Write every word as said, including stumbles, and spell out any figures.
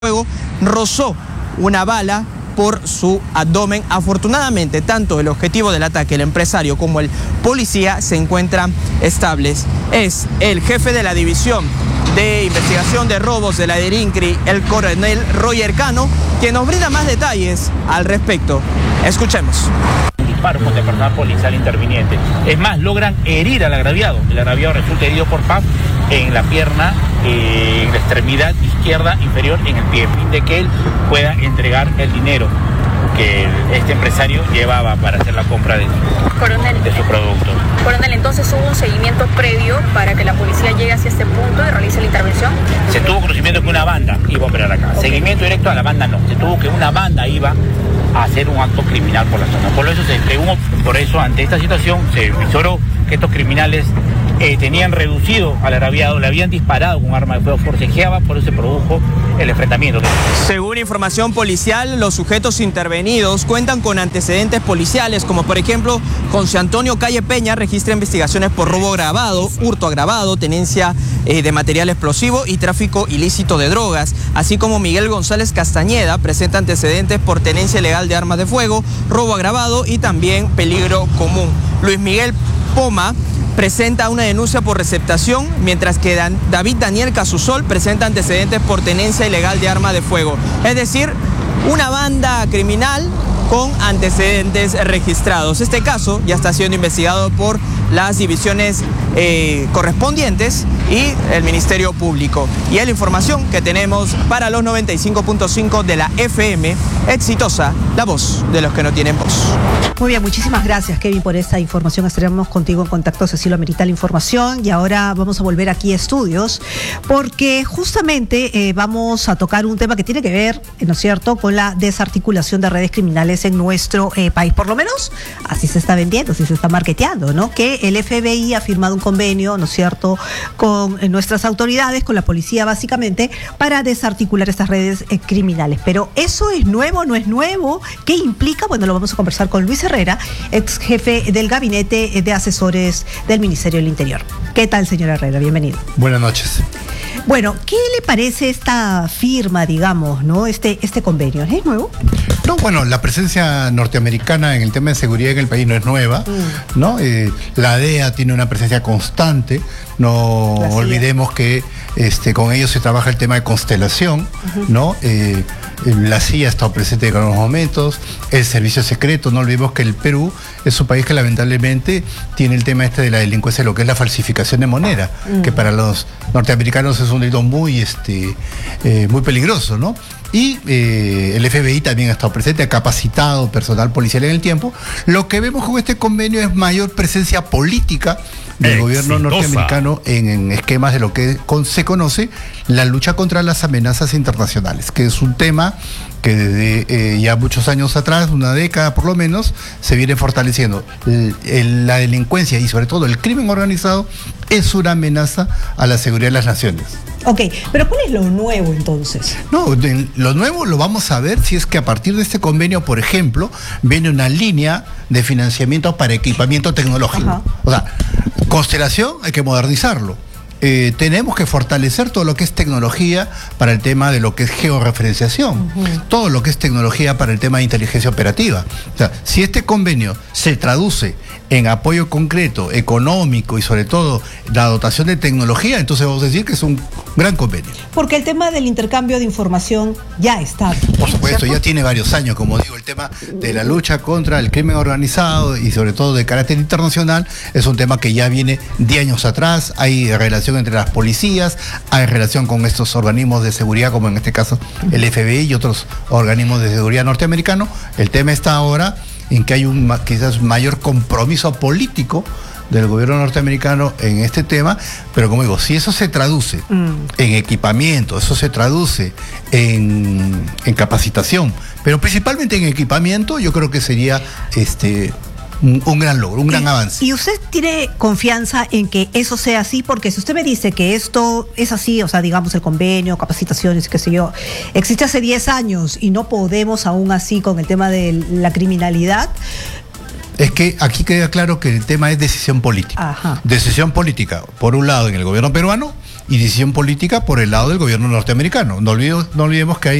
Fuego rozó una bala por su abdomen. Afortunadamente, tanto el objetivo del ataque, el empresario, como el policía se encuentran estables. Es el jefe de la división de investigación de robos de la DIRINCRI, el coronel Roger Cano, quien nos brinda más detalles al respecto. Escuchemos. Disparos contra el personal policial interviniente. Es más, logran herir al agraviado. El agraviado resulta herido por P A F en la pierna, eh, en la extremidad izquierda inferior en el pie, de que él pueda entregar el dinero que este empresario llevaba para hacer la compra de, Coronel, de su producto. Coronel, entonces hubo un seguimiento previo para que la policía llegue hacia este punto y realice la intervención. Se tuvo conocimiento que una banda iba a operar acá. Okay. Seguimiento directo a la banda no. Se tuvo que una banda iba a hacer un acto criminal por la zona. Por eso, se, por eso ante esta situación se visoró que estos criminales eh, tenían reducido al agraviado, le habían disparado con un arma de fuego, forcejeaba, por eso se produjo el enfrentamiento. Según información policial, los sujetos intervenidos cuentan con antecedentes policiales, como por ejemplo José Antonio Calle Peña registra investigaciones por robo agravado, hurto agravado, tenencia eh, de material explosivo y tráfico ilícito de drogas, así como Miguel González Castañeda presenta antecedentes por tenencia ilegal de armas de fuego, robo agravado y también peligro común. Luis Miguel Poma presenta una denuncia por receptación, mientras que Dan, David Daniel Casusol presenta antecedentes por tenencia ilegal de arma de fuego. Es decir, una banda criminal con antecedentes registrados. Este caso ya está siendo investigado por las divisiones eh, correspondientes y el Ministerio Público. Y es la información que tenemos para los noventa y cinco punto cinco de la F M, exitosa, la voz de los que no tienen voz. Muy bien, muchísimas gracias, Kevin, por esta información. Estaremos contigo en contacto si así lo amerita la información. Y ahora vamos a volver aquí a estudios, porque justamente eh, vamos a tocar un tema que tiene que ver, ¿no es cierto?, con la desarticulación de redes criminales en nuestro eh, país. Por lo menos así se está vendiendo, así se está marketeando, ¿no? Que el F B I ha firmado un convenio, ¿no es cierto?, con eh, nuestras autoridades, con la policía básicamente, para desarticular estas redes eh, criminales. Pero ¿eso es nuevo, no es nuevo? ¿Qué implica? Bueno, lo vamos a conversar con Luis Herrera, ex jefe del gabinete de asesores del Ministerio del Interior. ¿Qué tal, señor Herrera? Bienvenido. Buenas noches. Bueno, ¿qué le parece esta firma, digamos, ¿no? Este, este convenio? ¿Es nuevo? No, bueno, la presencia norteamericana en el tema de seguridad en el país no es nueva, mm. ¿no? Eh, la D E A tiene una presencia constante, no olvidemos que este, con ellos se trabaja el tema de constelación, uh-huh. ¿no? Eh, La C I A ha estado presente en algunos momentos, el servicio secreto, no olvidemos que el Perú es un país que lamentablemente tiene el tema este de la delincuencia, lo que es la falsificación de moneda, mm. que para los norteamericanos es un delito muy, este, eh, muy peligroso, ¿no? Y eh, el F B I también ha estado presente, ha capacitado personal policial en el tiempo. Lo que vemos con este convenio es mayor presencia política del Exitosa. gobierno norteamericano en, en esquemas de lo que con, se conoce la lucha contra las amenazas internacionales, que es un tema que desde eh, ya muchos años atrás, una década por lo menos, se viene fortaleciendo. El, el, la delincuencia y sobre todo el crimen organizado es una amenaza a la seguridad de las naciones. Ok, pero ¿cuál es lo nuevo entonces? No, de, lo nuevo lo vamos a ver si es que a partir de este convenio, por ejemplo, viene una línea de financiamiento para equipamiento tecnológico. Ajá. O sea, constelación hay que modernizarlo. Eh, tenemos que fortalecer todo lo que es tecnología para el tema de lo que es georreferenciación, uh-huh. todo lo que es tecnología para el tema de inteligencia operativa. O sea, si este convenio se traduce en apoyo concreto, económico y sobre todo la dotación de tecnología, entonces vamos a decir que es un gran convenio. Porque el tema del intercambio de información ya está. Por supuesto, ¿cierto? Ya tiene varios años, como digo, el tema de la lucha contra el crimen organizado y sobre todo de carácter internacional es un tema que ya viene de años atrás. Hay relación entre las policías, hay relación con estos organismos de seguridad, como en este caso el F B I y otros organismos de seguridad norteamericanos. El tema está ahora en que hay un quizás mayor compromiso político del gobierno norteamericano en este tema, pero como digo, si eso se traduce mm. en equipamiento, eso se traduce en, en capacitación, pero principalmente en equipamiento, yo creo que sería este Un, un gran logro, un gran y, avance. ¿Y usted tiene confianza en que eso sea así? Porque si usted me dice que esto es así, o sea, digamos el convenio, capacitaciones, qué sé yo, existe hace diez años y no podemos aún así con el tema de la criminalidad. Es que aquí queda claro que el tema es decisión política. Ajá. Decisión política, por un lado, en el gobierno peruano y decisión política por el lado del gobierno norteamericano. No olvidemos, no olvidemos que hay